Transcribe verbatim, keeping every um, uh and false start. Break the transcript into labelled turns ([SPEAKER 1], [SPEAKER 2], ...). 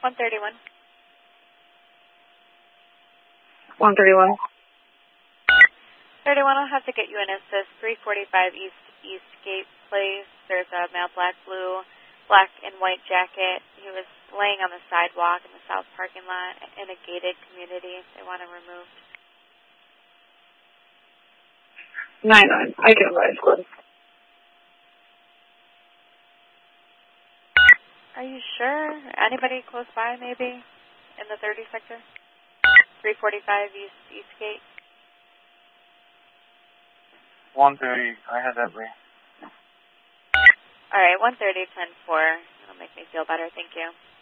[SPEAKER 1] one thirty-one.
[SPEAKER 2] one thirty-one.
[SPEAKER 1] thirty-one, I'll have to get you an assist. three forty-five East Eastgate Place. There's a male black, blue, black and white jacket. He was laying on the sidewalk in the south parking lot in a gated community. They want him removed.
[SPEAKER 2] nine nine. I can advise squad.
[SPEAKER 1] Are you sure? Anybody close by, maybe, in the thirty sector? three forty-five East Eastgate.
[SPEAKER 3] one thirty. I had that way.
[SPEAKER 1] All right, one thirty, ten four. That'll make me feel better. Thank you.